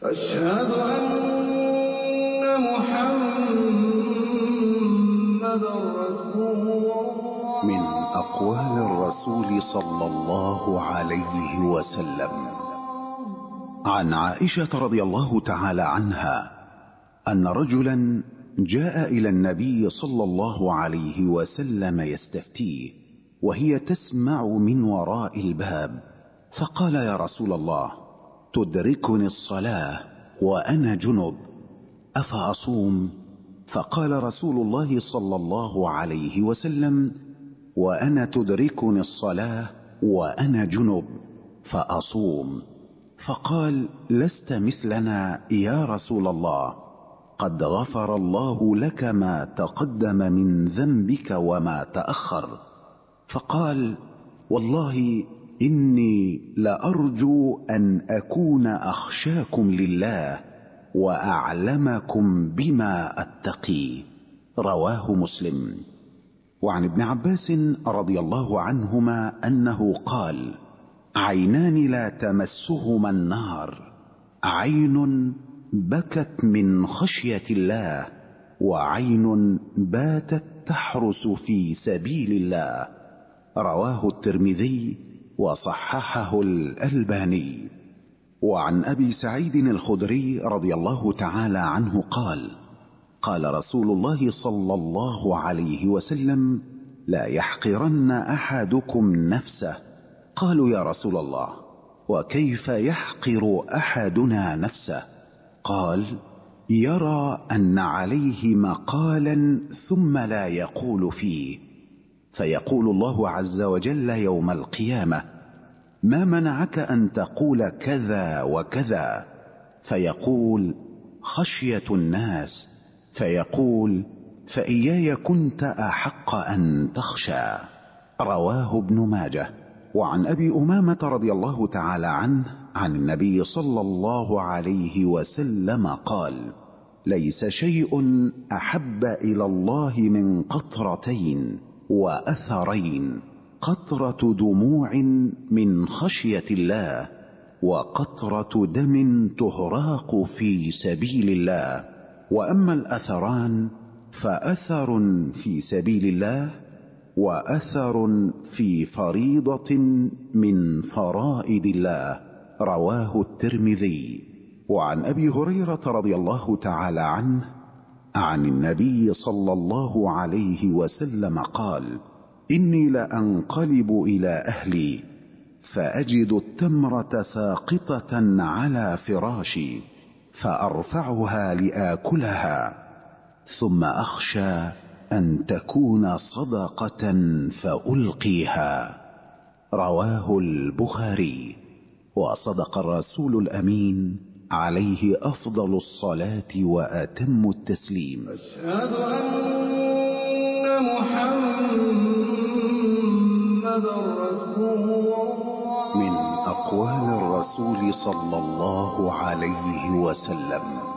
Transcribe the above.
أشهد أن محمدًا رسول الله. من أقوال الرسول صلى الله عليه وسلم عن عائشة رضي الله تعالى عنها أن رجلا جاء إلى النبي صلى الله عليه وسلم يستفتيه وهي تسمع من وراء الباب، فقال: يا رسول الله، تدركني الصلاة وأنا جنب، أفأصوم؟ فقال رسول الله صلى الله عليه وسلم: وأنا تدركني الصلاة وأنا جنب فأصوم. فقال: لست مثلنا يا رسول الله، قد غفر الله لك ما تقدم من ذنبك وما تأخر. فقال: والله إني لأرجو أن أكون أخشاكم لله وأعلمكم بما أتقي. رواه مسلم. وعن ابن عباس رضي الله عنهما أنه قال: عينان لا تمسهما النار، عين بكت من خشية الله، وعين باتت تحرس في سبيل الله. رواه الترمذي وصححه الألباني. وعن أبي سعيد الخدري رضي الله تعالى عنه قال: قال رسول الله صلى الله عليه وسلم: لا يحقرن أحدكم نفسه. قالوا: يا رسول الله، وكيف يحقر أحدنا نفسه؟ قال: يرى أن عليه مقالا ثم لا يقول فيه، فيقول الله عز وجل يوم القيامة: ما منعك أن تقول كذا وكذا؟ فيقول: خشية الناس. فيقول: فإياي كنت أحق أن تخشى. رواه ابن ماجه. وعن أبي أمامة رضي الله تعالى عنه عن النبي صلى الله عليه وسلم قال: ليس شيء أحب إلى الله من قطرتين وأثرين: قطرة دموع من خشية الله، وقطرة دم تهراق في سبيل الله. وأما الأثران فأثر في سبيل الله، وأثر في فريضة من فرائض الله. رواه الترمذي. وعن أبي هريرة رضي الله تعالى عنه عن النبي صلى الله عليه وسلم قال: إني لأنقلب إلى أهلي فأجد التمرة ساقطة على فراشي، فأرفعها لآكلها، ثم أخشى أن تكون صدقة فألقيها. رواه البخاري. وصدق الرسول الأمين عليه أفضل الصلاة وأتم التسليم. أشهد أن محمدًا رسول الله. من أقوال الرسول صلى الله عليه وسلم